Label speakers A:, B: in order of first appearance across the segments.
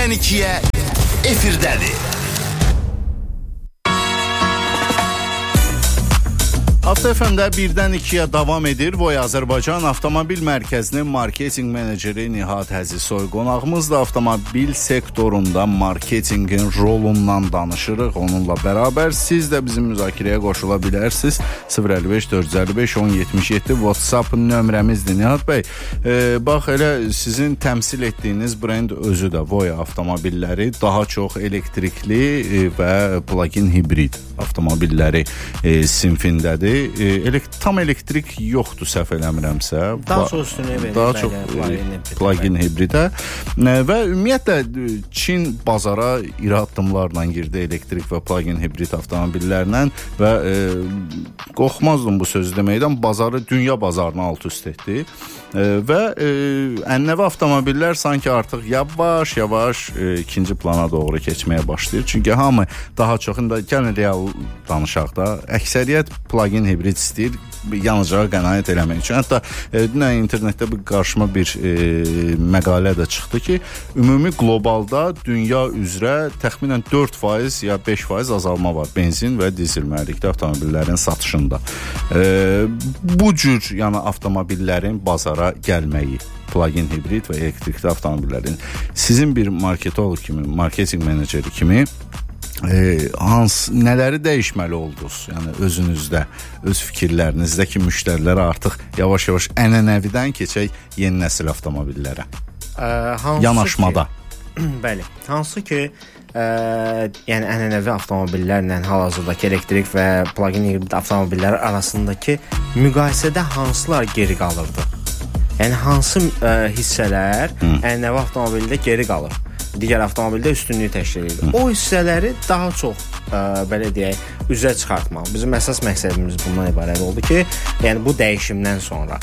A: 1-dən 2-yə efirdədir.
B: Hafta FM'də 1-dən 2-yə davam edir. Voy Azərbaycan Avtomobil Mərkəzinin marketinq meneceri Nihat Əzizoy qonağımız da avtomobil sektorunda marketinqin rolundan danışırıq. Onunla bərabər siz də bizim müzakirəyə qoşula bilərsiniz. 055 455 1077 WhatsApp nömrəmizdir. Nihat bəy, bax elə sizin təmsil etdiyiniz brend özü də Voy avtomobilləri daha çox elektrikli və plug-in hibrid avtomobilləri sinfindədir. Tam elektrik yoxdur, səhv eləmirəmsə.
C: Daha çox üstünlüyü verir.
B: Daha çox plug-in hibridə və ümumiyyətlə Çin bazara iri addımlarla girdi elektrik və plug-in hibrid avtomobillərlə və qorxmazdım bu sözü deməkdən, bazarı dünya bazarına alt-üst etdi və ənənəvi avtomobillər sanki artıq yavaş-yavaş ikinci plana doğru keçməyə başlayır. Çünki hamı daha çox, gəlin real danışaq da, əksəriyyət plug-in hibrid istəyir, yanacağa qənaət eləmək üçün. Hətta dünən internetdə qarşıma bir məqalə də çıxdı ki, ümumi qlobalda dünya üzrə təxminən 4% ya 5% azalma var benzin və dizel mühərrikli avtomobillərin satışında. Bu cür avtomobillərin bazara gəlməyi, plug-in hibrid və elektrikli avtomobillərin sizin bir marketoloq kimi, marketinq meneceri kimi nələri dəyişməli oldunuz? Yəni özünüzdə, öz fikirlərinizdə ki, müştərilərə artıq yavaş-yavaş ənənəvidən keçək yeni nəsil avtomobillərə. Yanaşmada.
C: Bəli. Hansı ki, yəni ənənəvi avtomobillərlə hal-hazırdakı elektrik və plug-in hibrid avtomobillər arasındakı müqayisədə hansılar geri qalırdı? Yəni hansı hissələr ənənəvi avtomobildə geri qalır? Digər avtomobildə üstünlüyü təşkil edir. O hissələri daha çox belə deyək, üzə çıxartmaq. Bizim əsas məqsədimiz bundan ibarət oldu ki, yəni bu dəyişimdən sonra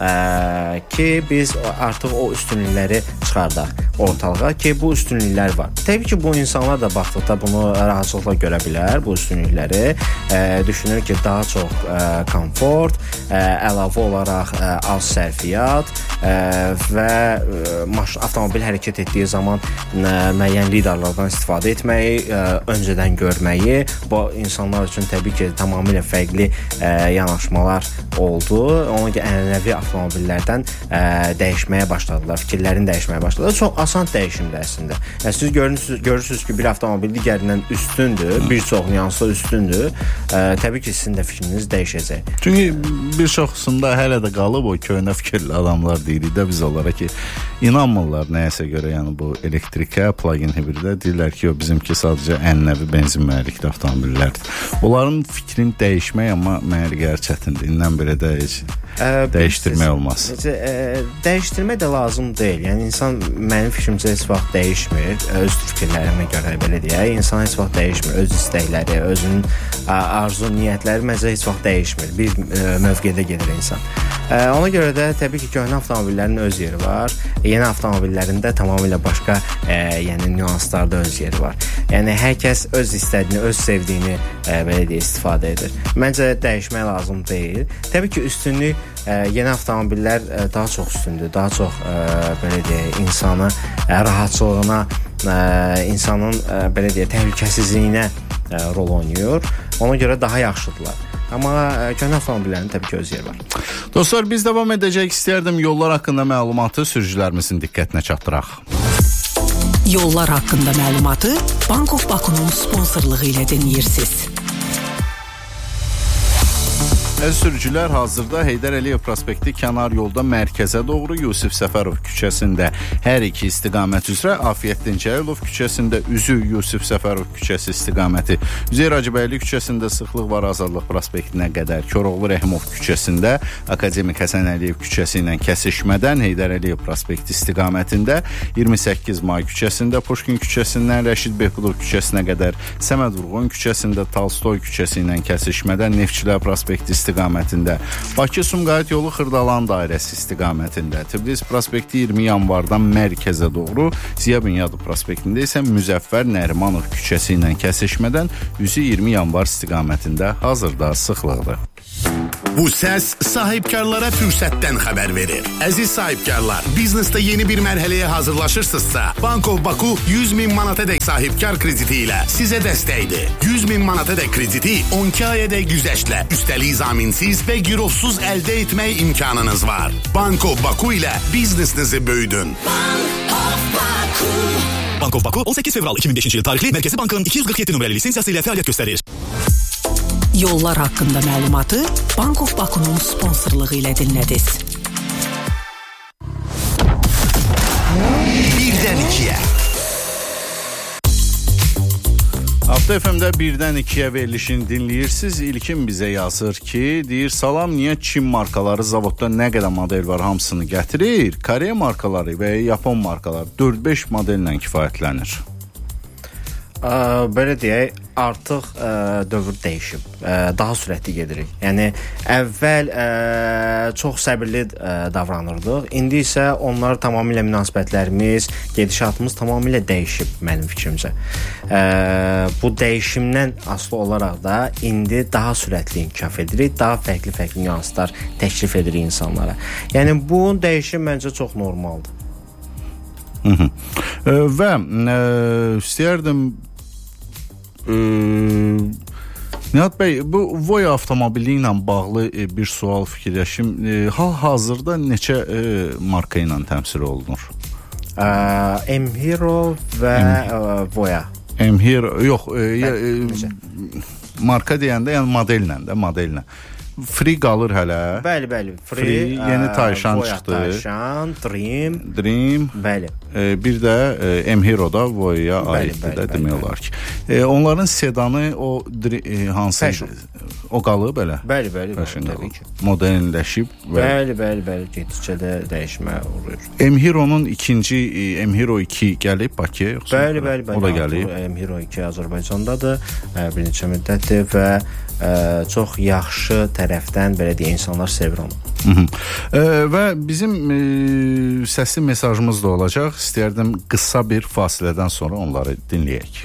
C: ki biz artıq o üstünlükləri çıxardaq ortalığa ki bu üstünlüklər var. Təbii ki bu insanlar da baxdıqda bunu rahatlıqla görə bilər, bu üstünlükləri. Düşünür ki daha çox komfort, əlavə olaraq az sərfiyyat və avtomobil hərəkət etdiyi zaman müəyyən lidarlardan istifadə etməyi, öncədən görməyi, bu insanlar üçün təbii ki tamamilə fərqli yanaşmalar oldu. Ona görə ənənəvi avtomobillərdən dəyişməyə başladılar, fikirlərini dəyişməyə başladılar. Çox asan dəyişimdir əslində. Yəni siz görürsünüz ki, bir avtomobil digərindən üstündür, bir çox nüansda üstündür. Təbii ki, sizin də fikriniz dəyişəcək.
B: Çünki bir çoxsunda hələ də qalıb o köhnə fikirli adamlar deyirik də biz onlara ki, inanmırlar nəyəsə görə, yəni bu elektrikə, plug-in hibridə deyirlər ki, bizimki sadəcə ənənəvi benzin mühərrikli avtomobillərdir. Onların fikrini dəyişmək amma mənə gəlir çətindir. İndən belə də heç dəyişdirmək olmaz.
C: Dəyişdirmək də lazım deyil. Yəni insan mənim fikrimcə heç vaxt dəyişmir. Öz fikirlərimə görə belə deyək. İnsan heç vaxt dəyişmir. Öz istəkləri, özünün arzu, niyyətləri məncə heç vaxt dəyişmir. Bir mövqedə gedir insan. Ona görə də təbii ki, köhnə avtomobillərin öz yeri var. Yeni avtomobillərin də tamamilə başqa yəni nüanslarda öz yeri var. Yəni hər kəs öz istədiyini, öz sevdiyini belə deyə istifadə edir. Məncə dəyişmək lazım deyil. Təbii ki, üstünlük yeni avtomobillər daha çox üstündür. Daha çox belə deyək, insanı rahatçılığına, insanın belə deyək, təhlükəsizliyinə rol oynayır. Ona görə daha yaxşıdırlar. Amma köhnə avtomobillərin təbii ki öz yeri var.
B: Dostlar, biz davam edəcək. İstərdim yollar haqqında məlumatı sürücülərimizin diqqətinə çatdıraq.
D: Yollar haqqında məlumatı Bank of Baku'nun sponsorluğu ilə dinləyirsiniz.
B: Əziz sürücülər, hazırda Heydər Əliyev prospekti kənar yolda mərkəzə doğru Yusif Səfərov küçəsində hər iki istiqamət üzrə, Afiyəddin Cəlilov küçəsində üzü Yusif Səfərov küçəsi istiqaməti, Üzeyir Hacıbəyli küçəsində sıxlıq var Azadlıq prospektinə qədər, Koroğlu Rəhimov küçəsində, Akademik Həsən Əliyev küçəsi ilə kəsişmədən Heydər Əliyev prospekti istiqamətində, 28 May küçəsində, Pushkin küçəsindən Rəşid Behbudov küçəsinə qədər, Səməd Vurğun küçəsində, Talstoy küçəsi ilə kəsişmədən Neftçilər prospekti istiqamətində, Bakı-Sumqayıt yolu Xırdalan dairəsi istiqamətində, Tiflis prospekti 20 yanvardan mərkəzə doğru, Ziya Bünyadov prospektində isə Müzəffər Nərimanov küçəsi ilə kəsişmədən üzü 20 yanvar istiqamətində hazırda sıxlıqdır.
E: Bu səs sahibkarlara fürsətdən xəbər verir. Əziz sahibkarlar, biznesdə yeni bir mərhələyə hazırlaşırsınızsa, Bank of Baku 100.000 manatadək sahibkar krediti ilə sizə dəstəkdir. 100.000 manatadək krediti 12 ayadək güzəştlə, üstəlik zaminsiz və girovsuz əldə etmək imkanınız var. Bank of Baku ilə biznesinizi böyüdün.
F: Bank of Baku 18 fevral 2005 yıl tarihli Merkezi Bank'ın 247 numaralı lisensiyası ile fəaliyyət göstərir.
D: Yollar haqqında məlumatı Bank of Baku'nun sponsorluğu ilə dinlədiniz.
A: Birdən ikiyə.
B: Hafta FM'də birdən ikiyə verilişini dinləyirsiniz. İlkin bizə yazır ki, deyir salam, niyə Çin markaları zavodda nə qədər model var hamısını gətirir? Koreya markaları və Yapon markaları 4-5 modellə kifayətlənir.
C: Belə deyək, artıq dövr dəyişib. Daha sürətli gedirik. Yəni əvvəl çox səbirli davranırdıq. İndi isə onlar tamamilə münasibətlərimiz, gedişatımız tamamilə dəyişib mənim fikrimcə. Bu dəyişimdən asılı olaraq da indi daha sürətli inkişaf edirik, daha fərqli nüanslar təklif edirik insanlara. Yəni bu dəyişim məncə çox normaldır.
B: Və istəyərdim Nihat bəy, bu Voya avtomobili ilə bağlı bir sual fikirləşim. Hal-hazırda neçə marka ilə təmsil olunur?
C: M-Hero və Voya.
B: M-Hero, yox, marka deyəndə yəni modellə. Free qalır hələ.
C: Bəli.
B: Free yeni Tayşan çıxdı.
C: Tayşan,
B: Dream.
C: Bəli.
B: Bir də M-Hero-da Voya aiddir də demək olar ki. Onların sedanı o hansı
C: Fashion.
B: O qalıb belə?
C: Bəli, təbii ki.
B: Modernləşib və
C: Bəli, getdikcə də dəyişmə olur.
B: M-Hero-nun ikinci M-Hero 2 gəlib Bakıya yoxsa?
C: Bəli.
B: O da gəlib.
C: M-Hero 2 Azərbaycandadır. Bir neçə müddətdir və çox yaxşı tərəfdən belə deyə insanlar sevir onu.
B: Və bizim səsli mesajımız da olacaq. İstərdim qısa bir fasilədən sonra onları dinləyək.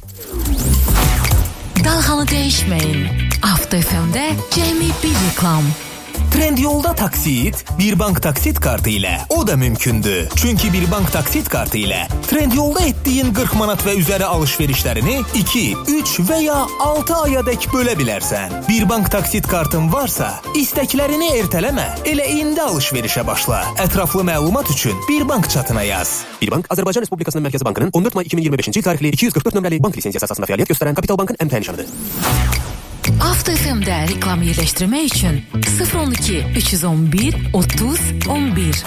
G: Dalğanı dəyişməyin. Hafta FM'də cəmi bir reklam.
F: Trendyolda taksit Birbank taksit kartı ilə o da mümkündür. Çünki Birbank taksit kartı ilə Trendyolda etdiyin 40 manat və üzəri alış-verişlərini 2, 3 və ya 6 ayadək bölə bilərsən. Birbank taksit kartın varsa, istəklərini ertələmə, elə indi alış-verişə başla. Ətraflı məlumat üçün Birbank çatına yaz. Birbank Azərbaycan Respublikasının Mərkəzi Bankının 14 may 2025-ci il tarixli 244 nömrəli bank lisensiyası əsasında fəaliyyət göstərən Kapital Bankın əmtəh nişanıdır.
G: Hafta FM'də reklam yerləşdirmək üçün 012 311 30 11.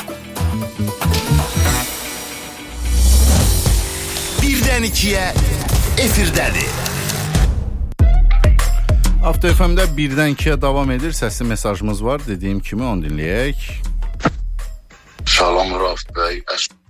A: Birdən ikiyə efirdədir.
B: Hafta FM'də birdən ikiyə davam edir. Səsli mesajımız var. Dediyim kimi onu dinləyək.
H: Salam Rauf bəy.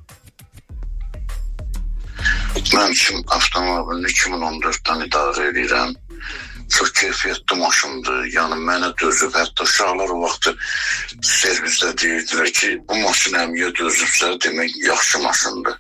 H: Mən üçün avtomobilini 2014-dən idarə edirəm. Çox keyfiyyətli maşındır. Yəni mənə dözüb, hətta uşaqlar o vaxtı servisdə deyirdilər ki, bu maşın əmiyə dözübsə, demək yaxşı maşındır.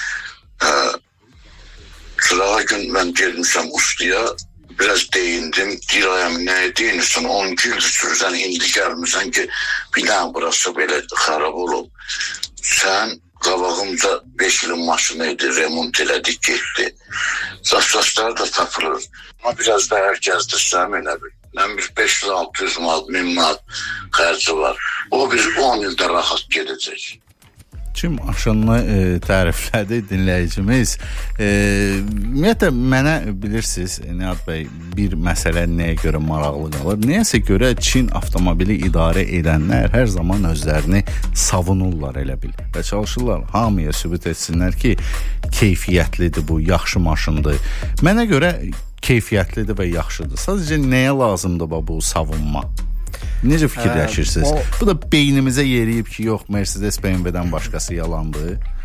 H: Sırağa gün mən gelmişəm ustaya, biraz deyindim, dirayəm nəyə deyinirsən, 12 ildir sürüsən, indi gəlmirsən ki, bir dənə burası belə xarab olub. Sən qabağımca 5 ilin maşını idi, remont elədik, getdi. Saçları da tapılır. Ama biraz da hər gəzdirsəm elə bil. Mən bir 500-600 manat, 1000 manat xərci var. O bir 10 ildə rahat gedəcək.
B: Kim aşınını təriflədi dinləyicimiz. Ümumiyyətlə mənə bilirsiniz Nihat bəy, bir məsələ nəyə görə maraqlı qalır. Nəyəsə görə Çin avtomobili idarə edənlər hər zaman özlərini savunurlar elə bil. Və çalışırlar hamıya sübut etsinlər ki, keyfiyyətlidir bu, yaxşı maşındır. Mənə görə keyfiyyətlidir və yaxşıdır. Sadəcə nəyə lazımdır bu savunma? Necə fikirləşirsiniz? Bu da beynimizə yeriyib ki, yox, Mercedes BMW-dən başqası yalandır.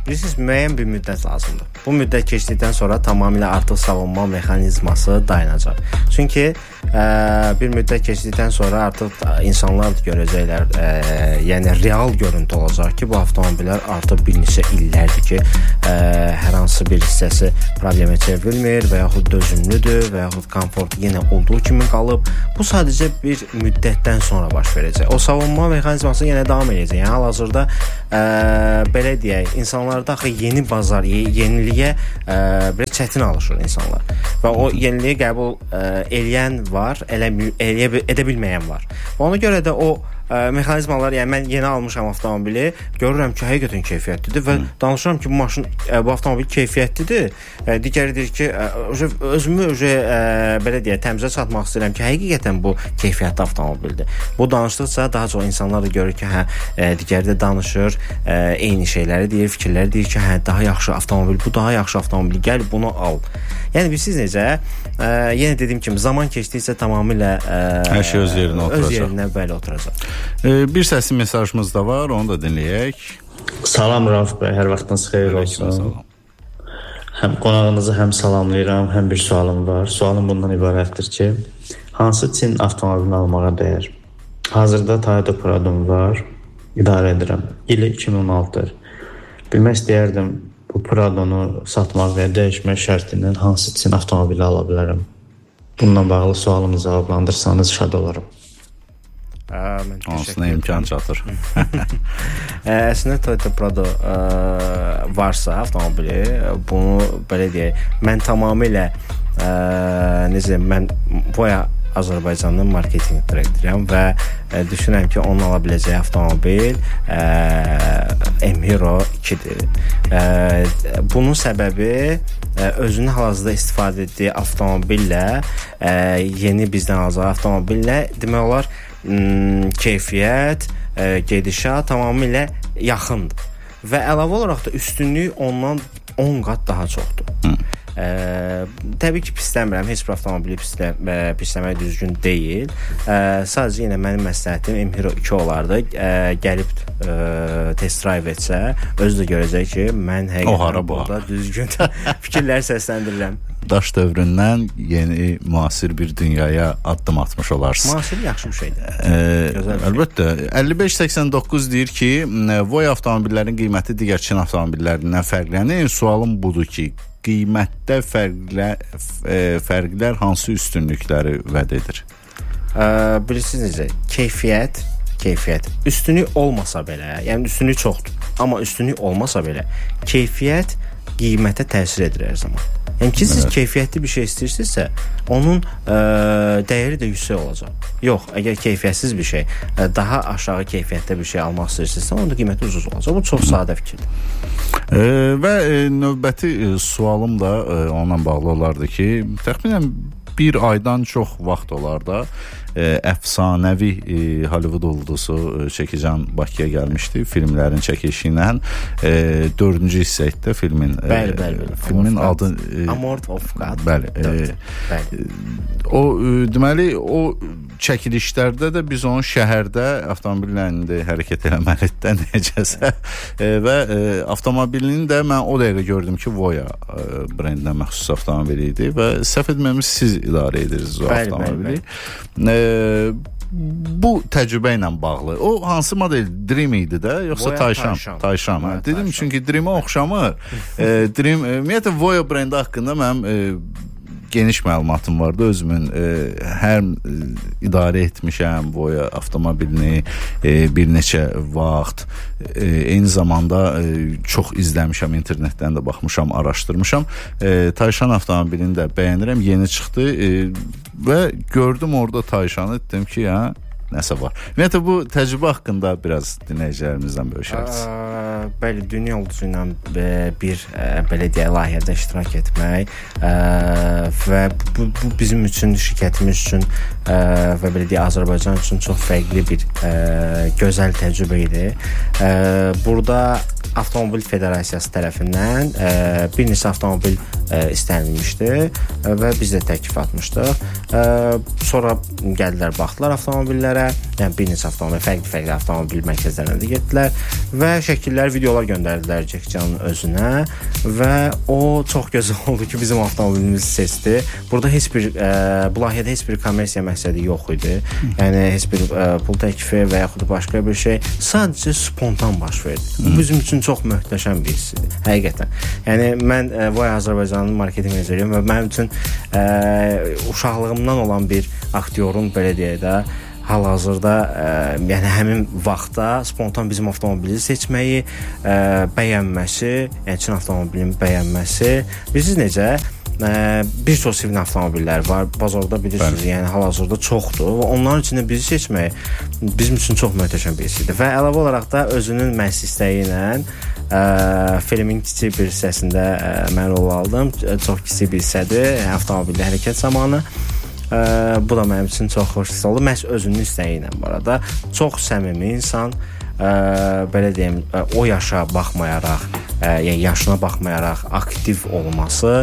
C: bilirsiniz, müəyyən bir müddət lazımdır. Bu müddət keçdikdən sonra tamamilə artıq savunma mexanizması dayanacaq. Çünki bir müddət keçdikdən sonra artıq insanlar da görəcəklər, yəni real görüntü olacaq ki, bu avtomobillər artıq bir neçə illərdir ki, hər hansı bir hissəsi problemə çevrilmir və yaxud dözümlüdür və yaxud komfort yenə olduğu kimi qalıb. Bu sadəcə bir müddətdən sonra baş verəcək. O savunma mexanizması yenə davam edəcək. Yəni hal-hazırda belə deyək, insanlarda axı yeni bazar, yeniliyə belə çətin alışır insanlar. Və o yeniliyi qəbul eləyən var, edə bilməyən var. Və ona görə də o mexanizmalar, yəni mən yeni almışam avtomobili, görürəm ki, həqiqətən keyfiyyətlidir və danışıram ki, bu avtomobil keyfiyyətlidir. Digəri deyir ki, özümü belə deyək, təmizə çatmaq istəyirəm ki, həqiqətən bu keyfiyyətli avtomobildir. Bu danışdıqca daha çox insanlar da görür ki, digəri də danışır, eyni şeyləri deyir, fikirləri deyir ki, daha yaxşı avtomobil, bu daha yaxşı avtomobil, gəl bunu al. Yəni bilirsiniz necə? Yenə dediyim kimi, zaman keçdikcə tamamilə
B: hər şey öz yerinə oturacaq.
C: Öz yerinə belə oturacaq.
B: Bir səsli mesajımız da var, onu da dinləyək.
I: Salam Rauf bəy, hər vaxtınız xeyir olsun. Həm qonağınızı həm salamlayıram, həm bir sualım var. Sualım bundan ibarətdir ki, hansı Çin avtomobilini almağa dəyər? Hazırda Toyota Prado'm var, idarə edirəm. İli 2016-dır. Bilmək istəyərdim, bu Prado'nu satmaq və dəyişmək şərtindən hansı Çin avtomobili ala bilərəm? Bununla bağlı sualımı cavablandırsanız şad olaram.
B: Onsuna imkan çatır.
C: Əslində Toyota Prado varsa avtomobili, bunu belə deyək, mən tamamilə mən Voya Azərbaycanın marketinq direktoruyam və düşünürəm ki, onun ala biləcəyi avtomobil M-Hero 2-dir. Bunun səbəbi özünün hal-hazırda istifadə etdiyi avtomobillə, yeni bizdən alacağı avtomobillə demək olar keyfiyyət, gedişat tamamilə yaxındır. Və əlavə olaraq da üstünlük ondan 10 qat daha çoxdur. Təbii ki, pisləmirəm, heç bir avtomobili pisləmək düzgün deyil. Sadəcə yenə mənim məsləhətim M-Hero 2 olardı. Gəlib test drive etsə, özü də görəcək ki, mən həqiqətən burada düzgün fikirlər səsləndirirəm.
B: Daş dövründən yeni müasir bir dünyaya addım atmış olarsınız.
C: Müasir yaxşı bir şeydir.
B: Əlbəttə. 5589 deyir ki, Voya avtomobillərin qiyməti digər Çin avtomobillərindən fərqlənir. Sualım budur ki, qiymətdə fərqlər hansı üstünlükləri vəd edir?
C: Bilirsiniz necə? Keyfiyyət. Üstünlük olmasa belə, yəni üstünlük çoxdur. Amma üstünlük olmasa belə, keyfiyyət qiymətə təsir edir hər zaman. Yəni ki, siz keyfiyyətli bir şey istəyirsinizsə, onun dəyəri də yüksək olacaq. Yox, əgər keyfiyyətsiz bir şey, daha aşağı keyfiyyətdə bir şey almaq istəyirsinizsə, onun da qiyməti ucuz olacaq. Bu çox sadə fikirdir.
B: Və növbəti sualım da onunla bağlı olardı ki, təxminən bir aydan çox vaxt olar da əfsanəvi Hollywood ulduzu Çəkican Bakıya gəlmişdi filmlərin çəkilişi ilə. 4-cü hissədə filmin filmin adı
C: Amort of God.
B: Bəli. O deməli o çəkilişlərdə də biz onun şəhərdə avtomobillə hərəkət eləməlidə necəsə və avtomobilini də mən o dəqiqə gördüm ki, Voya brendinə məxsus avtomobil idi və səhv etmirəmsə siz idarə edirsiniz o avtomobili. Bu təcrübə ilə bağlı. O hansı model? Dream idi də, yoxsa Tayşan? Dedim çünki Dream-ə oxşamır. Dream, ümumiyyətlə Voya brendi haqqında mənim geniş məlumatım vardı. Özümün hər idarə etmişəm Voya avtomobilini bir neçə vaxt. Eyni zamanda çox izləmişəm, internetdən də baxmışam, araşdırmışam. Tayşan avtomobilini də bəyənirəm, yeni çıxdı və gördüm orada Tayşanı, dedim ki, nəsə var. Ümumiyyətlə bu təcrübə haqqında biraz dinləyicilərimizdən bölüşərsiniz.
C: Bəli, dünya ulduzu ilə bir belə deyək layihədə iştirak etmək və bu bizim üçün, şirkətimiz üçün və belə deyək Azərbaycan üçün çox fərqli bir gözəl təcrübə idi. Burada Avtomobil Federasiyası tərəfindən bir neçə avtomobil istənilmişdi və biz də təklif atmışdıq. Sonra gəldilər, baxdılar avtomobillərə, yəni bir neçə avtomobil, fərqli avtomobil mərkəzlərinə də getdilər və şəkillər, videolar göndərdilər Jackie Chanın özünə və o çox gözəl oldu ki, bizim avtomobilimizi seçdi. Burada heç bir bu layihədə heç bir kommersiya məqsədi yox idi. Yəni heç bir pul təklifi və yaxud da başqa bir şey, sadəcə spontan baş verdi. Bu bizim üçün çox möhtəşəm bir hissidir, həqiqətən. Yəni mən Voy Azərbaycanın marketinq menecəriyəm və mənim üçün uşaqlığımdan olan bir aktyorun, belə deyək də, hal-hazırda yəni həmin vaxtda spontan bizim avtomobili seçməyi, bəyənməsi, yəni Çin avtomobilini bəyənməsi, bilirsiniz necə? Bir çox sivil avtomobillər var, bazarda bilirsiniz, yəni hal-hazırda çoxdur və onların içində bizi seçmək bizim üçün çox möhtəşəm bir hissdir və əlavə olaraq da özünün məhz istəyi ilə filmin kiçik bir hissəsində mən rol aldım. Çox kiçik bir hissədir avtomobildə hərəkət zamanı. Bu da mənim üçün çox xoş hiss oldu. Məhz özünün istəyi ilə bu arada. Çox səmimi insan, belə deyim, o yaşa baxmayaraq, yəni yaşına baxmayaraq aktiv olması,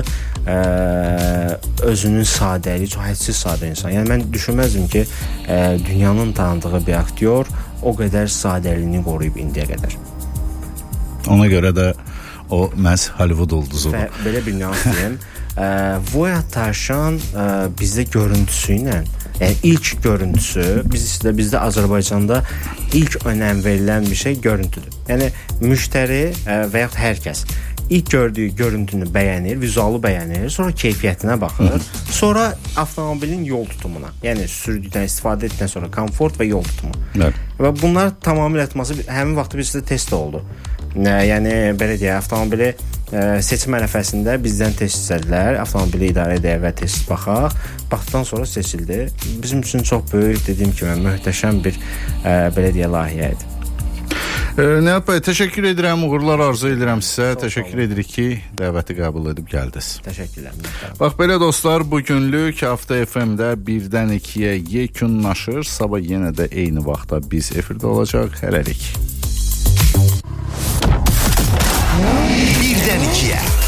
C: özünün sadəliyi, çox hədsiz sadə insan. Yəni mən düşünməzdim ki, dünyanın tanıdığı bir aktyor o qədər sadəliyini qoruyub indiyə qədər.
B: Ona görə də o məhz Hollywood ulduzudur.
C: Və belə bir nüans deyim. Voya Tarşan bizdə görüntüsü ilə, yəni ilk görüntüsü, bizdə Azərbaycanda ilk önəm verilən bir şey görüntüdür. Yəni müştəri və yaxud hər kəs ilk gördüyü görüntünü bəyənir, vizualı bəyənir, sonra keyfiyyətinə baxır, sonra avtomobilin yol tutumuna, yəni sürdükdən, istifadə etdikdən sonra komfort və yol tutumu.
B: Evet.
C: Və bunlar tamamilə etməsi həmin vaxtda bizdə test oldu. Yəni belə deyək, avtomobili seçim ərəfəsində bizdən test istədilər, avtomobili idarə edək və test baxaq. Baxdıqdan sonra seçildi. Bizim üçün çox böyük, dediyim kimi, möhtəşəm bir belə deyək layihə idi.
B: Nihat bəy, təşəkkür edirəm, uğurlar arzu edirəm sizə. Təşəkkür edirik ki, dəvəti qəbul edib gəldiniz.
C: Təşəkkürlər.
B: Bax belə dostlar, bu günlük Hafta FM-də 1-dən 2-yə yekunlaşır. Sabah yenə də eyni vaxtda biz efirdə olacaq. Hələlik.
A: 1-dən 2-yə